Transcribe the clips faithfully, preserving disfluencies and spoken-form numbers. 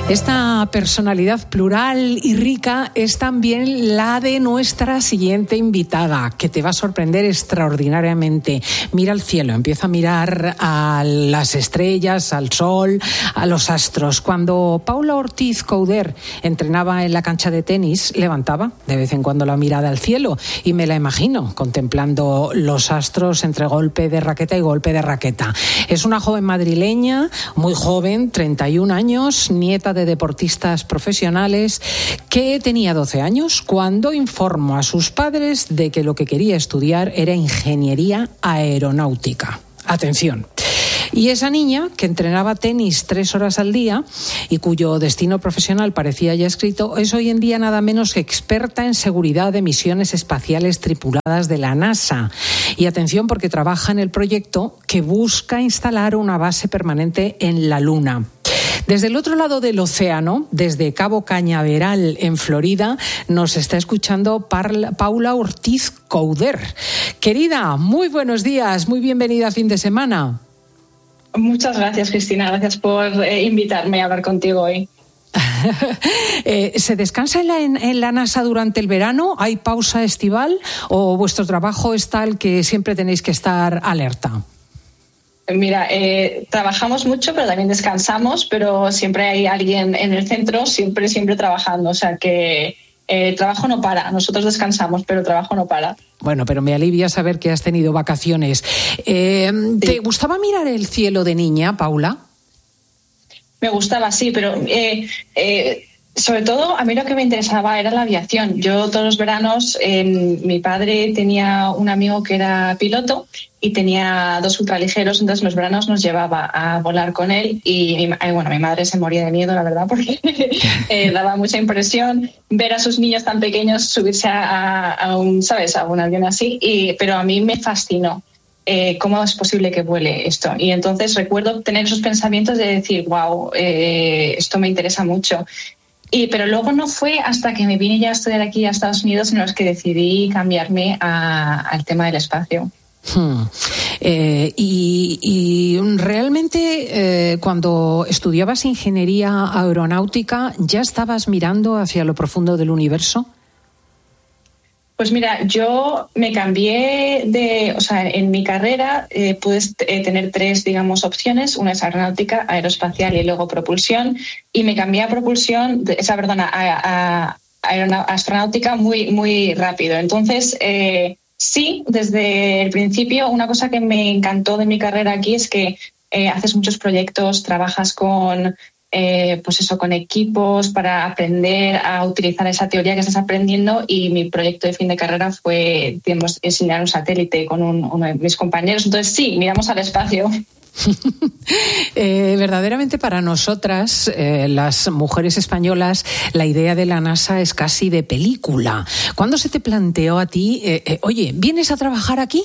Esta personalidad plural y rica es también la de nuestra siguiente invitada, que te va a sorprender extraordinariamente. Mira al cielo, empieza a mirar a las estrellas, al sol, a los astros. Cuando Paula Ortiz Couder entrenaba en la cancha de tenis, levantaba de vez en cuando la mirada al cielo y me la imagino contemplando los astros entre golpe de raqueta y golpe de raqueta. Es una joven madrileña, muy joven, treinta y un años, nieta de deportistas profesionales, que tenía doce años cuando informó a sus padres de que lo que quería estudiar era ingeniería aeronáutica. Atención. Y esa niña, que entrenaba tenis tres horas al día y cuyo destino profesional parecía ya escrito, es hoy en día nada menos que experta en seguridad de misiones espaciales tripuladas de la NASA. Y atención, porque trabaja en el proyecto que busca instalar una base permanente en la Luna. Desde el otro lado del océano, desde Cabo Cañaveral, en Florida, nos está escuchando Paula Ortiz Couder. Querida, muy buenos días, muy bienvenida a Fin de Semana. Muchas gracias, Cristina. Gracias por eh, invitarme a hablar contigo hoy. eh, ¿Se descansa en la, en, en la NASA durante el verano? ¿Hay pausa estival? ¿O vuestro trabajo es tal que siempre tenéis que estar alerta? Mira, eh, trabajamos mucho, pero también descansamos, pero siempre hay alguien en el centro, siempre, siempre trabajando. O sea que el eh, trabajo no para. Nosotros descansamos, pero el trabajo no para. Bueno, pero me alivia saber que has tenido vacaciones. Eh, sí. ¿Te gustaba mirar el cielo de niña, Paula? Me gustaba, sí, pero eh, eh, sobre todo a mí lo que me interesaba era la aviación. Yo todos los veranos, eh, mi padre tenía un amigo que era piloto y tenía dos ultraligeros, entonces los veranos nos llevaba a volar con él y eh, bueno, mi madre se moría de miedo, la verdad, porque eh, daba mucha impresión ver a sus niños tan pequeños subirse a, a un, ¿sabes?, a un avión así, y, pero a mí me fascinó. Eh, ¿Cómo es posible que vuele esto? Y entonces recuerdo tener esos pensamientos de decir, wow, eh, esto me interesa mucho. Y, pero luego no fue hasta que me vine ya a estudiar aquí a Estados Unidos en los que decidí cambiarme a, al tema del espacio. Hmm. Eh, y, y realmente eh, cuando estudiabas ingeniería aeronáutica, ¿ya estabas mirando hacia lo profundo del universo? Pues mira, yo me cambié de, o sea, en mi carrera eh, puedes eh, tener tres, digamos, opciones. Una es aeronáutica, aeroespacial y luego propulsión. Y me cambié a propulsión, esa, perdona, a, a, a astronáutica muy, muy rápido. Entonces, eh, sí, desde el principio, una cosa que me encantó de mi carrera aquí es que eh, haces muchos proyectos, trabajas con Eh, pues eso, con equipos para aprender a utilizar esa teoría que estás aprendiendo, y mi proyecto de fin de carrera fue, digamos, enseñar un satélite con un, uno de mis compañeros. Entonces sí, miramos al espacio. eh, verdaderamente para nosotras, eh, las mujeres españolas, la idea de la NASA es casi de película. ¿Cuándo se te planteó a ti, eh, eh, oye, ¿vienes a trabajar aquí?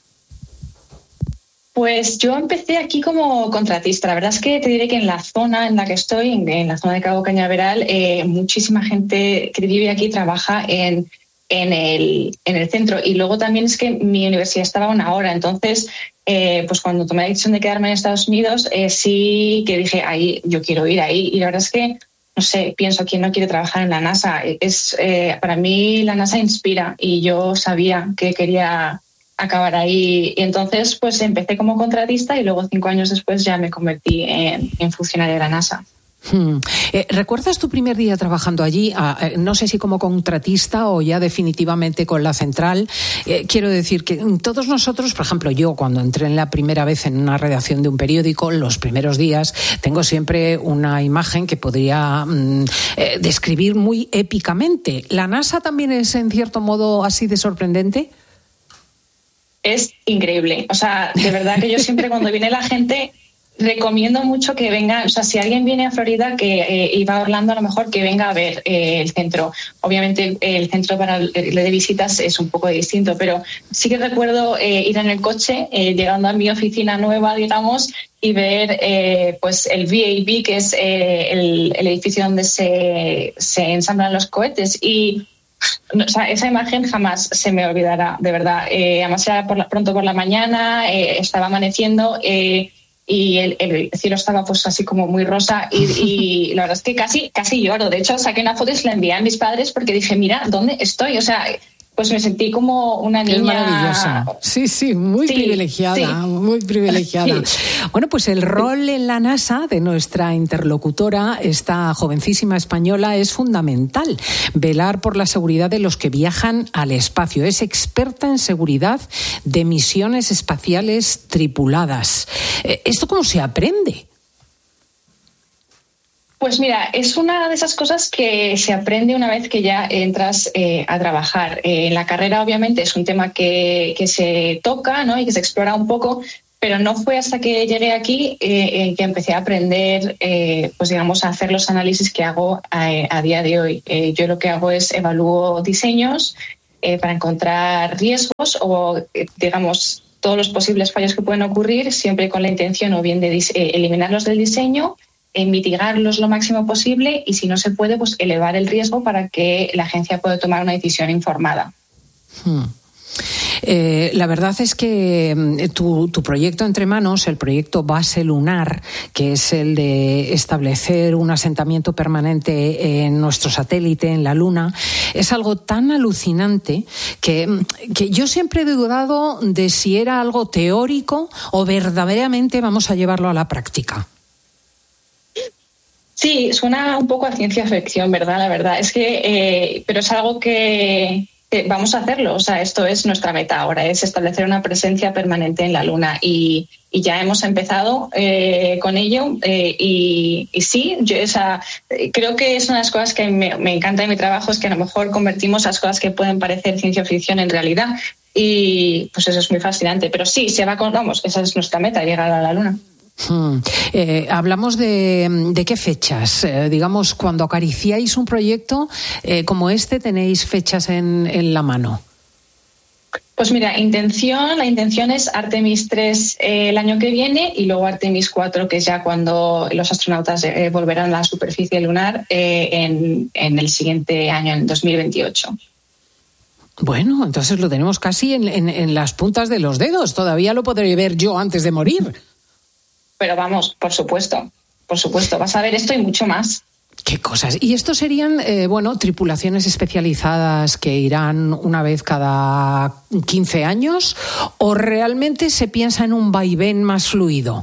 Pues yo empecé aquí como contratista. La verdad es que te diré que en la zona en la que estoy, en la zona de Cabo Cañaveral, eh, muchísima gente que vive aquí trabaja en, en, el, en el centro. Y luego también es que mi universidad estaba a una hora. Entonces, eh, pues cuando tomé la decisión de quedarme en Estados Unidos, eh, sí que dije, ahí, yo quiero ir ahí. Y la verdad es que, no sé, pienso, ¿quién no quiere trabajar en la NASA? Es, eh, para mí la NASA inspira, y yo sabía que quería acabar ahí. Y entonces pues empecé como contratista y luego cinco años después ya me convertí en, en funcionaria de la NASA. Hmm. Eh, ¿Recuerdas tu primer día trabajando allí? Ah, eh, no sé si como contratista o ya definitivamente con la central. Eh, quiero decir que todos nosotros, por ejemplo, yo cuando entré en la primera vez en una redacción de un periódico, los primeros días, tengo siempre una imagen que podría mm, eh, describir muy épicamente. ¿La NASA también es en cierto modo así de sorprendente? Es increíble. O sea, de verdad que yo siempre cuando viene la gente recomiendo mucho que vengan. O sea, si alguien viene a Florida que eh, iba a Orlando, a lo mejor que venga a ver eh, el centro. Obviamente el centro para el de visitas es un poco distinto, pero sí que recuerdo eh, ir en el coche, eh, llegando a mi oficina nueva, digamos, y ver eh, pues el V A B, que es eh, el, el edificio donde se, se ensamblan los cohetes. Y o sea, esa imagen jamás se me olvidará, de verdad. Eh, además era por la, pronto por la mañana, eh, estaba amaneciendo, eh, y el, el cielo estaba pues así como muy rosa y, y la verdad es que casi, casi lloro. De hecho, saqué una foto y se la envié a mis padres porque dije, mira, ¿dónde estoy? O sea, pues me sentí como una niña... Es maravillosa. Sí, sí, muy sí, privilegiada, sí. muy privilegiada. Sí. Bueno, pues el rol en la NASA de nuestra interlocutora, esta jovencísima española, es fundamental. Velar por la seguridad de los que viajan al espacio. Es experta en seguridad de misiones espaciales tripuladas. ¿Esto cómo se aprende? Pues mira, es una de esas cosas que se aprende una vez que ya entras eh, a trabajar. Eh, en la carrera, obviamente, es un tema que, que se toca, ¿no? Y que se explora un poco, pero no fue hasta que llegué aquí eh, que empecé a aprender, eh, pues digamos, a hacer los análisis que hago a, a día de hoy. Eh, yo lo que hago es evalúo diseños eh, para encontrar riesgos o, eh, digamos, todos los posibles fallos que pueden ocurrir, siempre con la intención o bien de eh, eliminarlos del diseño, en mitigarlos lo máximo posible y si no se puede, pues elevar el riesgo para que la agencia pueda tomar una decisión informada. Hmm. Eh, la verdad es que tu, tu proyecto entre manos, el proyecto Base Lunar, que es el de establecer un asentamiento permanente en nuestro satélite, en la Luna, es algo tan alucinante que, que yo siempre he dudado de si era algo teórico o verdaderamente vamos a llevarlo a la práctica. Sí, suena un poco a ciencia ficción, ¿verdad? La verdad es que, eh, pero es algo que, que vamos a hacerlo. O sea, esto es nuestra meta ahora, es establecer una presencia permanente en la Luna y, y ya hemos empezado eh, con ello. Eh, y, y sí, yo esa, creo que es una de las cosas que me, me encanta de mi trabajo, es que a lo mejor convertimos las cosas que pueden parecer ciencia ficción en realidad. Y pues eso es muy fascinante. Pero sí, se va con, vamos, esa es nuestra meta, llegar a la Luna. Hmm. Eh, hablamos de, de qué fechas. Eh, digamos, cuando acariciáis un proyecto eh, como este, ¿tenéis fechas en, en la mano? Pues mira, intención, la intención es Artemis tres eh, el año que viene y luego Artemis cuatro, que es ya cuando los astronautas eh, volverán a la superficie lunar eh, en, en el siguiente año, en dos mil veintiocho. Bueno, entonces lo tenemos casi en, en, en las puntas de los dedos. Todavía lo podré ver yo antes de morir. Pero vamos, por supuesto, por supuesto, vas a ver esto y mucho más. ¿Qué cosas? ¿Y estos serían, eh, bueno, tripulaciones especializadas que irán una vez cada quince años o realmente se piensa en un vaivén más fluido?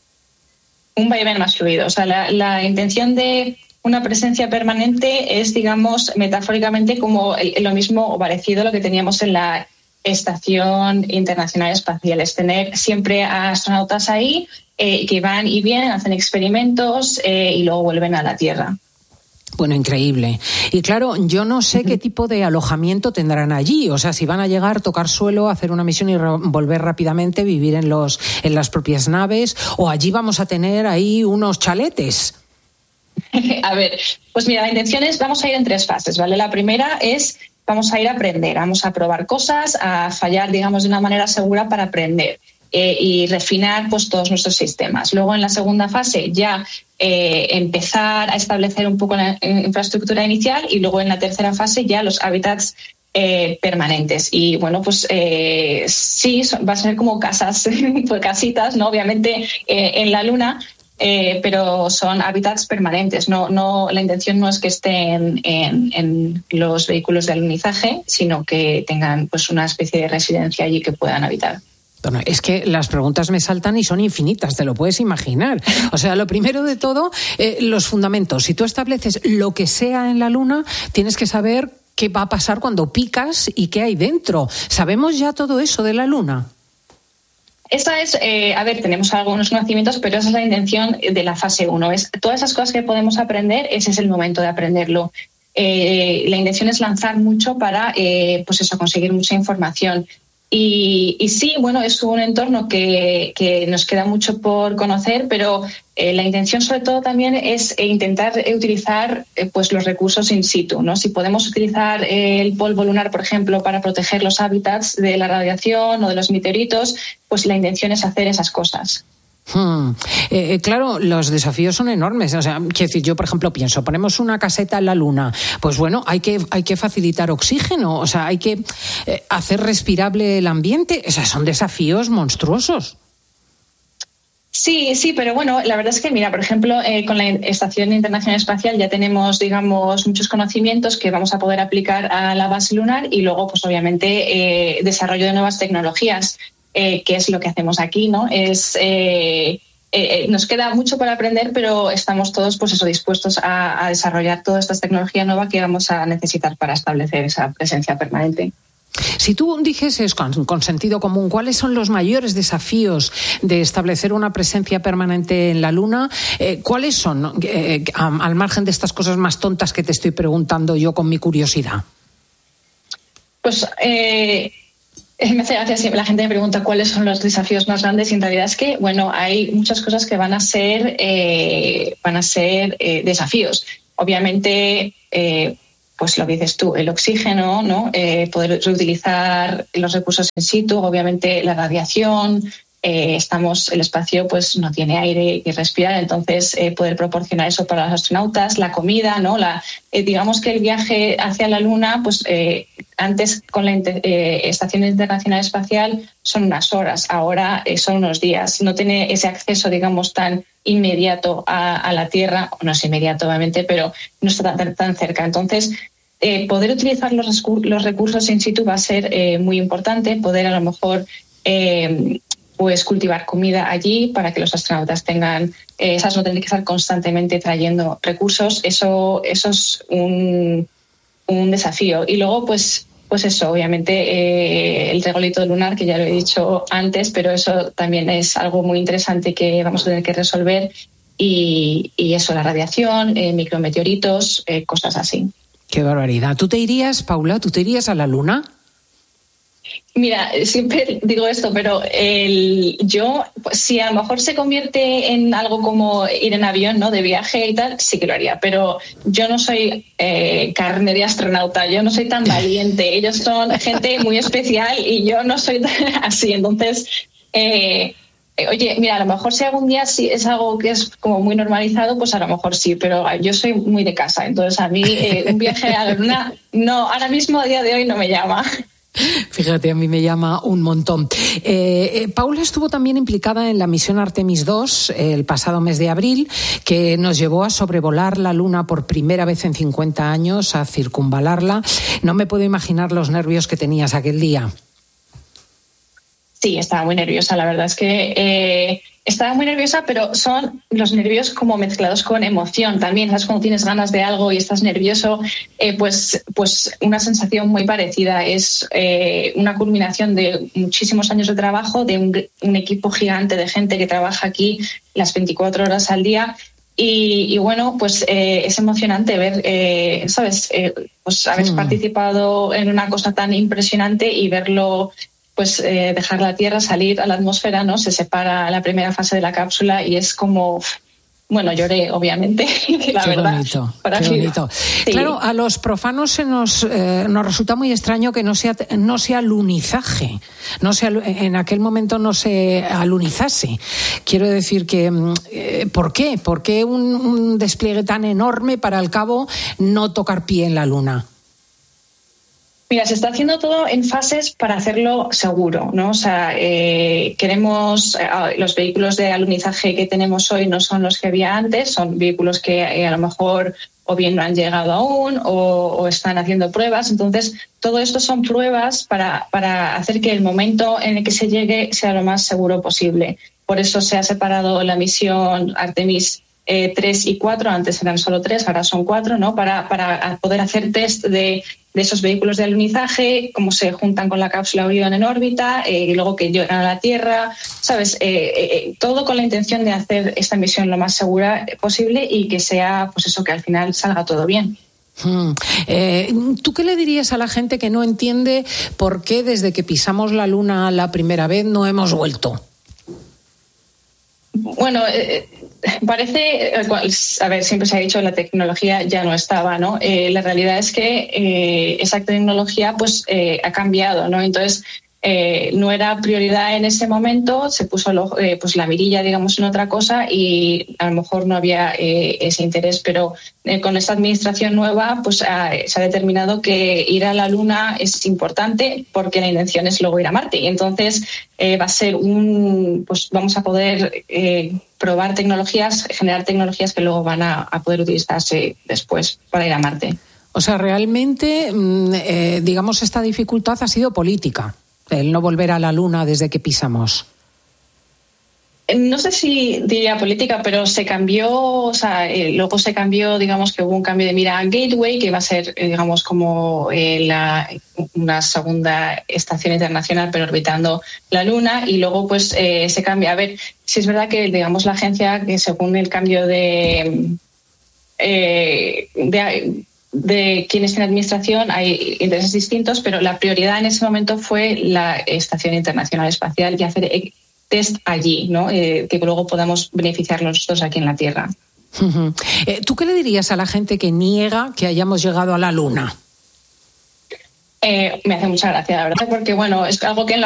Un vaivén más fluido. O sea, la, la intención de una presencia permanente es, digamos, metafóricamente como el, lo mismo o parecido a lo que teníamos en la Estación Internacional Espacial, es tener siempre a astronautas ahí eh, que van y vienen, hacen experimentos eh, y luego vuelven a la Tierra. Bueno, increíble. Y claro, yo no sé uh-huh. qué tipo de alojamiento tendrán allí. O sea, si van a llegar, tocar suelo, hacer una misión y re- volver rápidamente, vivir en los en las propias naves, o allí vamos a tener ahí unos chaletes. A ver, pues mira, la intención es, vamos a ir en tres fases, ¿vale? La primera es, vamos a ir a aprender, vamos a probar cosas, a fallar, digamos, de una manera segura para aprender. Eh, y refinar pues todos nuestros sistemas. Luego, en la segunda fase, ya eh, empezar a establecer un poco la infraestructura inicial y luego en la tercera fase ya los hábitats eh, permanentes. Y bueno, pues eh, sí, va a ser como casas, pues casitas, ¿no? Obviamente eh, en la Luna, eh, pero son hábitats permanentes. No, no, la intención no es que estén en, en los vehículos de alunizaje, sino que tengan pues una especie de residencia allí que puedan habitar. Bueno, es que las preguntas me saltan y son infinitas, te lo puedes imaginar. O sea, lo primero de todo, eh, los fundamentos. Si tú estableces lo que sea en la Luna, tienes que saber qué va a pasar cuando picas y qué hay dentro. ¿Sabemos ya todo eso de la Luna? Esa es, eh, a ver, tenemos algunos conocimientos, pero esa es la intención de la fase uno. Es todas esas cosas que podemos aprender, ese es el momento de aprenderlo. Eh, la intención es lanzar mucho para, eh, pues eso, conseguir mucha información. Y, y sí, bueno, es un entorno que, que nos queda mucho por conocer, pero eh, la intención sobre todo también es eh, intentar utilizar eh, pues los recursos in situ, ¿no? Si podemos utilizar eh, el polvo lunar, por ejemplo, para proteger los hábitats de la radiación o de los meteoritos, pues la intención es hacer esas cosas. Hmm. Eh, claro, los desafíos son enormes. O sea, quiero decir, yo por ejemplo pienso, ponemos una caseta en la Luna, pues bueno, hay que hay que facilitar oxígeno, o sea, hay que eh, hacer respirable el ambiente. O sea, son desafíos monstruosos. Sí, sí, pero bueno, la verdad es que, mira, por ejemplo, eh, con la Estación Internacional Espacial ya tenemos, digamos, muchos conocimientos que vamos a poder aplicar a la base lunar y luego, pues obviamente, eh, desarrollo de nuevas tecnologías, eh, que es lo que hacemos aquí, ¿no? Es... Eh, Eh, nos queda mucho para aprender, pero estamos todos pues eso, dispuestos a, a desarrollar toda esta tecnología nueva que vamos a necesitar para establecer esa presencia permanente. Si tú dijeses con, con sentido común cuáles son los mayores desafíos de establecer una presencia permanente en la Luna, eh, ¿cuáles son, eh, al margen de estas cosas más tontas que te estoy preguntando yo con mi curiosidad? Pues... Eh... Me hace gracia siempre la gente me pregunta cuáles son los desafíos más grandes y en realidad es que, bueno, hay muchas cosas que van a ser, eh, van a ser eh, desafíos. Obviamente, eh, pues lo que dices tú, el oxígeno, ¿no? Eh, poder reutilizar los recursos in situ, obviamente la radiación. Eh, estamos, el espacio pues no tiene aire que respirar, entonces eh, poder proporcionar eso para los astronautas, la comida, ¿no? La, eh, digamos que el viaje hacia la Luna, pues eh, antes con la eh, Estación Internacional Espacial son unas horas, ahora eh, son unos días. No tiene ese acceso, digamos, tan inmediato a, a la Tierra, no es inmediato obviamente, pero no está tan, tan cerca. Entonces, eh, poder utilizar los, los recursos in situ va a ser eh, muy importante, poder a lo mejor... Eh, pues cultivar comida allí para que los astronautas tengan, eh, esas no tienen que estar constantemente trayendo recursos. Eso, eso es un, un desafío. Y luego, pues, pues eso, obviamente, eh, el regolito lunar, que ya lo he dicho antes, pero eso también es algo muy interesante que vamos a tener que resolver. Y, y eso, la radiación, eh, micrometeoritos, eh, cosas así. Qué barbaridad. ¿Tú te irías, Paula, tú te irías a la Luna? Mira, siempre digo esto, pero el, yo, pues, si a lo mejor se convierte en algo como ir en avión, ¿no? De viaje y tal, sí que lo haría. Pero yo no soy eh, carne de astronauta, yo no soy tan valiente. Ellos son gente muy especial y yo no soy así. Entonces, eh, oye, mira, a lo mejor si algún día sí es algo que es como muy normalizado, pues a lo mejor sí. Pero yo soy muy de casa, entonces a mí eh, un viaje a la Luna, no, ahora mismo a día de hoy no me llama. Fíjate, a mí me llama un montón. Eh, eh, Paula estuvo también implicada en la misión Artemis dos eh, el pasado mes de abril, que nos llevó a sobrevolar la Luna por primera vez en cincuenta años, a circunvalarla. No me puedo imaginar los nervios que tenías aquel día. Sí, estaba muy nerviosa, la verdad es que eh, estaba muy nerviosa, pero son los nervios como mezclados con emoción también, ¿sabes? Cuando tienes ganas de algo y estás nervioso, eh, pues, pues una sensación muy parecida. Es eh, una culminación de muchísimos años de trabajo, de un, un equipo gigante de gente que trabaja aquí las veinticuatro horas al día. Y, y bueno, pues eh, es emocionante ver, eh, ¿sabes? Eh, pues haber mm. participado en una cosa tan impresionante y verlo... pues eh, dejar la Tierra, salir a la atmósfera, ¿no? Se separa la primera fase de la cápsula y es como... Bueno, lloré, obviamente, la qué verdad. Bonito, para qué bonito. Sí. Claro, a los profanos se nos, eh, nos resulta muy extraño que no sea, no sea alunizaje, no sea, en aquel momento no se alunizase. Quiero decir que, eh, ¿por qué? ¿Por qué un, un despliegue tan enorme para al cabo no tocar pie en la Luna? Mira, se está haciendo todo en fases para hacerlo seguro, ¿no? O sea, eh, queremos eh, los vehículos de alunizaje que tenemos hoy no son los que había antes, son vehículos que eh, a lo mejor o bien no han llegado aún o, o están haciendo pruebas. Entonces, todo esto son pruebas para, para hacer que el momento en el que se llegue sea lo más seguro posible. Por eso se ha separado la misión Artemis eh, tres y cuatro, antes eran solo tres, ahora son cuatro, ¿no? Para, para poder hacer test de, de esos vehículos de alunizaje, cómo se juntan con la cápsula Orión en órbita, eh, y luego que llegan a la Tierra, ¿sabes? Eh, eh, todo con la intención de hacer esta misión lo más segura posible y que sea, pues eso, que al final salga todo bien. Hmm. Eh, ¿Tú qué le dirías a la gente que no entiende por qué desde que pisamos la Luna la primera vez no hemos vuelto? Bueno, eh, parece, a ver, siempre se ha dicho que la tecnología ya no estaba, ¿no? Eh, la realidad es que eh, esa tecnología pues eh, ha cambiado, ¿no? Entonces, eh, no era prioridad en ese momento, se puso lo, eh, pues la mirilla, digamos, en otra cosa y a lo mejor no había eh, ese interés, pero eh, con esta administración nueva pues ha, se ha determinado que ir a la Luna es importante porque la intención es luego ir a Marte y entonces eh, va a ser un, pues vamos a poder eh, probar tecnologías, generar tecnologías que luego van a, a poder utilizarse después para ir a Marte. O sea, realmente, eh, digamos, esta dificultad ha sido política, el no volver a la Luna desde que pisamos. No sé si diría política, pero se cambió, o sea, eh, luego se cambió, digamos que hubo un cambio de mira a Gateway, que va a ser, eh, digamos, como eh, la, una segunda estación internacional, pero orbitando la Luna, y luego pues eh, se cambia. A ver, si es verdad que, digamos, la agencia, que según el cambio de... Eh, de de quienes en administración hay intereses distintos, pero la prioridad en ese momento fue la Estación Internacional Espacial y hacer test allí, ¿no? Eh, que luego podamos beneficiarnos nosotros aquí en la Tierra. Uh-huh. Eh, ¿Tú qué le dirías a la gente que niega que hayamos llegado a la Luna? Eh, me hace mucha gracia, la verdad, porque bueno, es algo que en la